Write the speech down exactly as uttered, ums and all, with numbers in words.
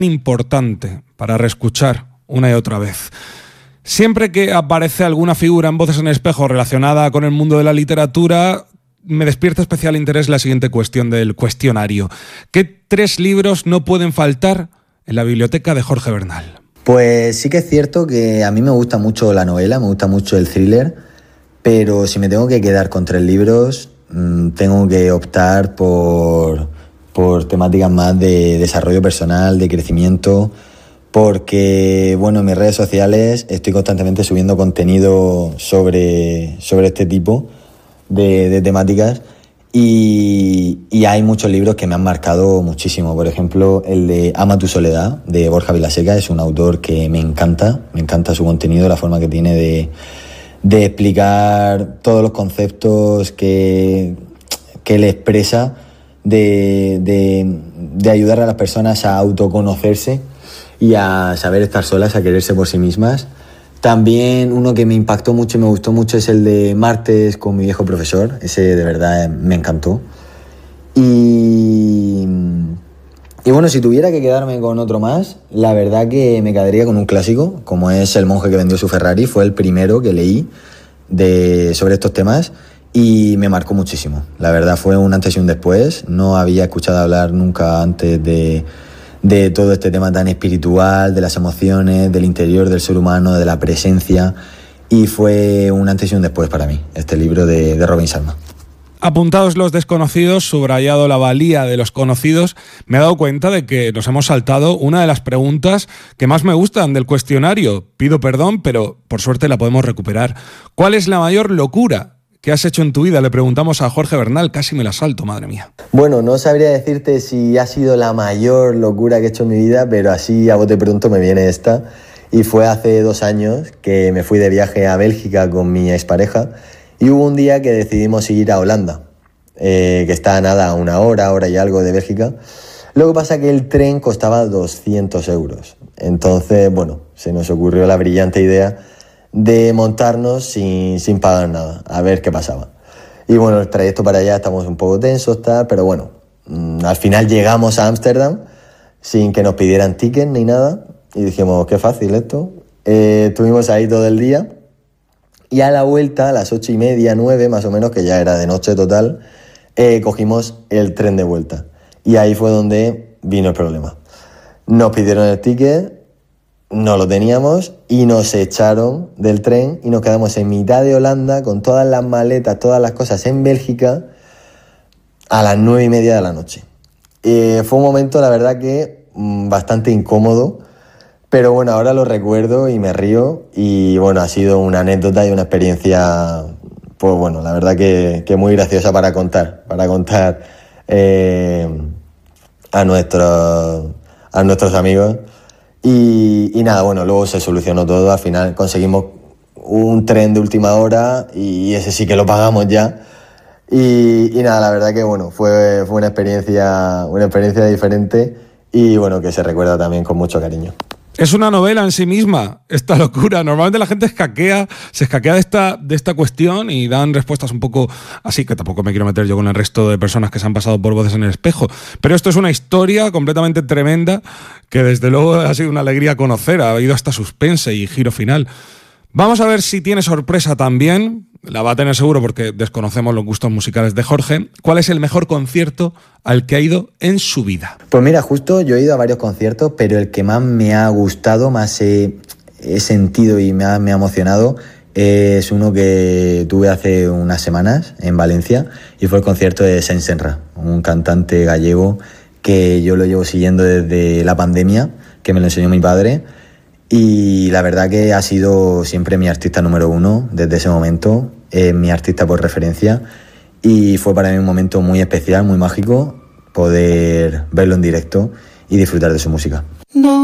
importante para reescuchar una y otra vez. Siempre que aparece alguna figura en Voces en el Espejo relacionada con el mundo de la literatura, me despierta especial interés la siguiente cuestión del cuestionario. ¿Qué tres libros no pueden faltar en la biblioteca de Jorge Bernal? Pues sí que es cierto que a mí me gusta mucho la novela, me gusta mucho el thriller, pero si me tengo que quedar con tres libros, mmm, tengo que optar por, por temáticas más de desarrollo personal, de crecimiento, porque bueno, en mis redes sociales estoy constantemente subiendo contenido sobre, sobre este tipo de, de temáticas y, y hay muchos libros que me han marcado muchísimo. Por ejemplo, el de Ama tu soledad, de Borja Vilaseca, es un autor que me encanta, me encanta su contenido, la forma que tiene de, de explicar todos los conceptos que, que él expresa, de, de, de ayudar a las personas a autoconocerse y a saber estar solas, a quererse por sí mismas. También uno que me impactó mucho y me gustó mucho es el de Martes con mi viejo profesor. Ese de verdad me encantó. Y, y bueno, si tuviera que quedarme con otro más, la verdad que me quedaría con un clásico, como es El monje que vendió su Ferrari. Fue el primero que leí de, sobre estos temas y me marcó muchísimo. La verdad fue un antes y un después. No había escuchado hablar nunca antes de... de todo este tema tan espiritual, de las emociones, del interior del ser humano, de la presencia, y fue un antes y un después para mí, este libro de, de Robin Sharma. Apuntados los desconocidos, subrayado la valía de los conocidos, me he dado cuenta de que nos hemos saltado una de las preguntas que más me gustan del cuestionario. Pido perdón, pero por suerte la podemos recuperar. ¿Cuál es la mayor locura ¿qué has hecho en tu vida? Le preguntamos a Jorge Bernal, casi me la salto, madre mía. Bueno, no sabría decirte si ha sido la mayor locura que he hecho en mi vida, pero así a bote pronto me viene esta. Y fue hace dos años que me fui de viaje a Bélgica con mi expareja y hubo un día que decidimos ir a Holanda, eh, que está a nada, una hora, hora y algo de Bélgica. Lo que pasa es que el tren costaba doscientos euros. Entonces, bueno, se nos ocurrió la brillante idea de montarnos sin, sin pagar nada, a ver qué pasaba. Y bueno, el trayecto para allá estamos un poco tensos, tal, pero bueno, mmm, al final llegamos a Ámsterdam sin que nos pidieran ticket ni nada y dijimos, qué fácil esto. Eh, estuvimos ahí todo el día y a la vuelta, a las ocho y media, nueve más o menos, que ya era de noche total, eh, cogimos el tren de vuelta. Y ahí fue donde vino el problema. Nos pidieron el ticket, no lo teníamos y nos echaron del tren y nos quedamos en mitad de Holanda con todas las maletas, todas las cosas en Bélgica a las nueve y media de la noche. Eh, fue un momento, la verdad, que mmm, bastante incómodo, pero bueno, ahora lo recuerdo y me río y bueno, ha sido una anécdota y una experiencia, pues bueno, la verdad que, que muy graciosa para contar, para contar eh, a, nuestros, a nuestros amigos. Y, y nada, bueno, luego se solucionó todo, al final conseguimos un tren de última hora y ese sí que lo pagamos ya. Y, y nada, la verdad que bueno, fue, fue una experiencia, una experiencia diferente y bueno, que se recuerda también con mucho cariño. Es una novela en sí misma, esta locura. Normalmente la gente escaquea, se escaquea de esta, de esta cuestión y dan respuestas un poco así, que tampoco me quiero meter yo con el resto de personas que se han pasado por Voces en el Espejo. Pero esto es una historia completamente tremenda que desde luego ha sido una alegría conocer, ha habido hasta suspense y giro final. Vamos a ver si tiene sorpresa también, la va a tener seguro porque desconocemos los gustos musicales de Jorge. ¿Cuál es el mejor concierto al que ha ido en su vida? Pues mira, justo yo he ido a varios conciertos, pero el que más me ha gustado, más he, he sentido y me ha, me ha emocionado, es uno que tuve hace unas semanas en Valencia y fue el concierto de Sen Senra, un cantante gallego que yo lo llevo siguiendo desde la pandemia, que me lo enseñó mi padre. Y la verdad que ha sido siempre mi artista número uno desde ese momento, eh, mi artista por referencia. Y fue para mí un momento muy especial, muy mágico, poder verlo en directo y disfrutar de su música. No.